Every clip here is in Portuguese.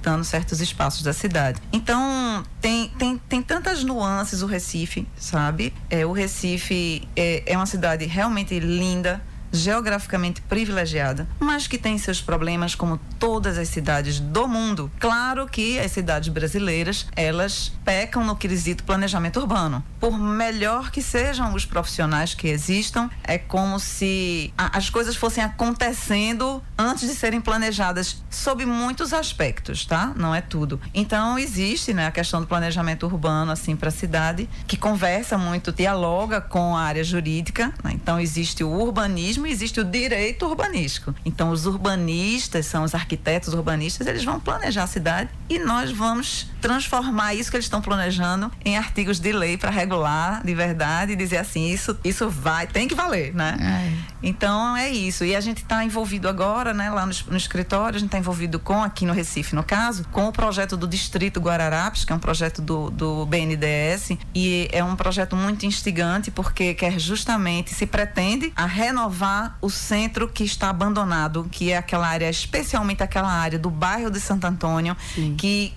visitando certos espaços da cidade. Então, tem tantas nuances o Recife, sabe? O Recife é uma cidade realmente linda, geograficamente privilegiada, mas que tem seus problemas como todas as cidades do mundo. Claro que as cidades brasileiras, elas pecam no quesito planejamento urbano. Por melhor que sejam os profissionais que existam, é como se as coisas fossem acontecendo antes de serem planejadas, sob muitos aspectos, tá? Não é tudo. Então, existe, né, a questão do planejamento urbano, assim, para a cidade, que conversa muito, dialoga com a área jurídica, né? Então, existe o urbanismo, existe o direito urbanístico. Então, os urbanistas, são os arquitetos urbanistas, eles vão planejar a cidade e nós vamos transformar isso que eles estão planejando em artigos de lei para regular de verdade e dizer assim, isso tem que valer, né? Então, é isso. E a gente está envolvido agora, né, lá no escritório, a gente está envolvido aqui no Recife, no caso, com o projeto do Distrito Guararapes, que é um projeto do BNDES, e é um projeto muito instigante, porque quer justamente, se pretende a renovar o centro que está abandonado, que é aquela área, especialmente aquela área do bairro de Santo Antônio, que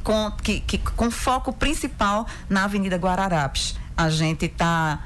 com foco principal na Avenida Guararapes. A gente está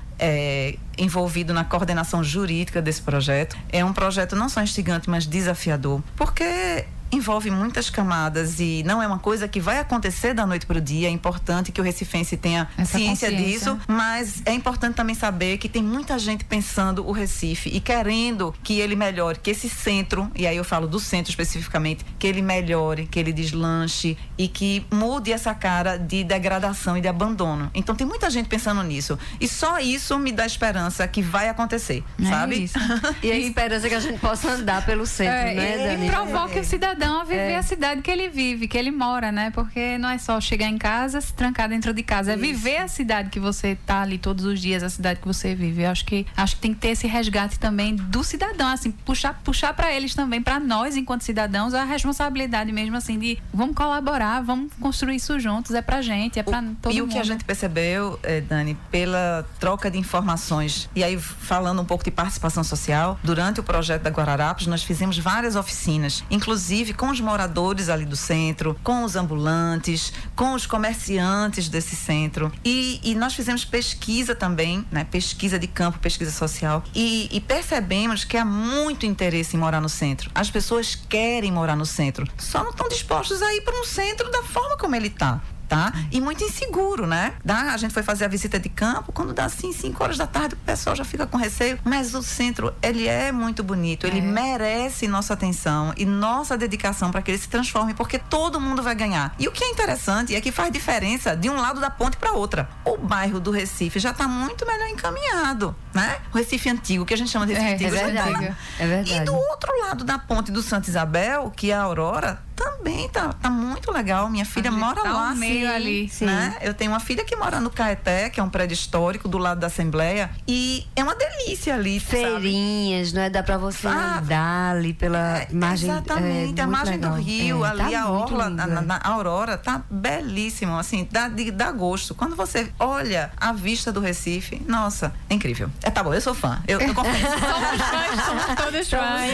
envolvido na coordenação jurídica desse projeto. É um projeto não só instigante, mas desafiador, porque envolve muitas camadas e não é uma coisa que vai acontecer da noite para o dia. É importante que o recifense tenha ciência disso, mas é importante também saber que tem muita gente pensando o Recife e querendo que ele melhore, que esse centro, e aí eu falo do centro especificamente, que ele melhore, que ele deslanche e que mude essa cara de degradação e de abandono. Então tem muita gente pensando nisso e só isso me dá esperança que vai acontecer, sabe? Isso. E a esperança que a gente possa andar pelo centro, né, Dani? E provoca o cidadão a viver a cidade que ele vive, que ele mora, né? Porque não é só chegar em casa, se trancar dentro de casa, é viver a cidade que você tá ali todos os dias, a cidade que você vive. Eu acho que tem que ter esse resgate também do cidadão, assim, puxar para eles também, para nós enquanto cidadãos, a responsabilidade mesmo, assim, de vamos colaborar, vamos construir isso juntos, é pra gente, é pra todo mundo. E o que a gente percebeu, Dani, pela troca de informações, e aí falando um pouco de participação social, durante o projeto da Guararapes, nós fizemos várias oficinas, inclusive com os moradores ali do centro, com os ambulantes, com os comerciantes desse centro. E nós fizemos pesquisa também, né? Pesquisa de campo, pesquisa social. E percebemos que há muito interesse em morar no centro. As pessoas querem morar no centro, só não estão dispostos a ir para um centro da forma como ele está. Tá? E muito inseguro, né? A gente foi fazer a visita de campo, quando dá assim 5 horas da tarde, o pessoal já fica com receio, mas o centro, ele é muito bonito, ele merece nossa atenção e nossa dedicação para que ele se transforme, porque todo mundo vai ganhar. E o que é interessante é que faz diferença de um lado da ponte para outra. O bairro do Recife já está muito melhor encaminhado, né? O Recife antigo, que a gente chama de Recife antigo. É verdade. E do outro lado da ponte do Santa Isabel, que é a Aurora, também tá muito legal. Minha filha mora lá, meio ali, né? Eu tenho uma filha que mora no Caeté, que é um prédio histórico do lado da Assembleia, e é uma delícia ali, feirinhas, sabe? não é? Dá pra você andar ali pela margem. Exatamente, a margem do rio, ali tá a orla, na Aurora, tá belíssimo, assim, dá gosto. Quando você olha a vista do Recife, nossa, é incrível. Tá bom, eu sou fã, eu confesso. Somos todos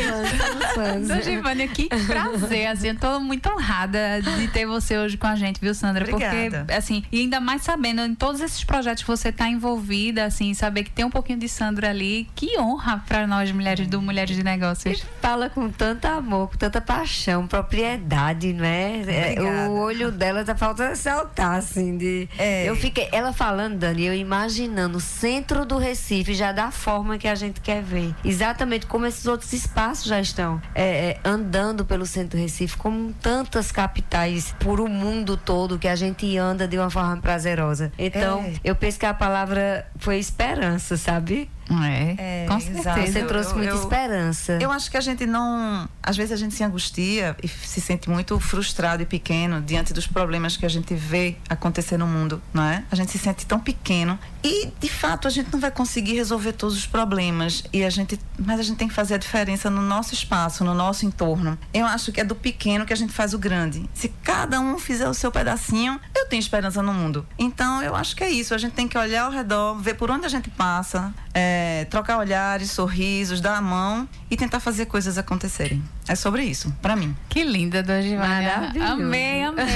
fãs. Dona que prazer, assim, eu tô muito honrada de ter você hoje com a gente, viu, Sandra? Obrigada. Porque, assim, e ainda mais sabendo em todos esses projetos que você tá envolvida, assim, saber que tem um pouquinho de Sandra ali, que honra pra nós, mulheres do Mulheres de Negócios. E fala com tanto amor, com tanta paixão, propriedade, né? O olho dela tá faltando saltar, assim, eu fiquei, ela falando, Dani, eu imaginando o centro do Recife já da forma que a gente quer ver. Exatamente como esses outros espaços já estão andando pelo centro do Recife, como tantas capitais por o mundo todo que a gente anda de uma forma prazerosa. Então, eu penso que a palavra foi esperança, sabe? Com certeza. Você trouxe muita esperança. Eu acho que a gente não... Às vezes a gente se angustia e se sente muito frustrado e pequeno diante dos problemas que a gente vê acontecer no mundo, não é? A gente se sente tão pequeno e, de fato, a gente não vai conseguir resolver todos os problemas mas a gente tem que fazer a diferença no nosso espaço, no nosso entorno. Eu acho que é do pequeno que a gente faz o grande. Se cada um fizer o seu pedacinho, eu tenho esperança no mundo. Então, eu acho que é isso. A gente tem que olhar ao redor, ver por onde a gente passa, trocar olhares, sorrisos, dar a mão e tentar fazer coisas acontecerem. É sobre isso, pra mim. Que linda, Dona Givânia. Maravilhoso. Amei.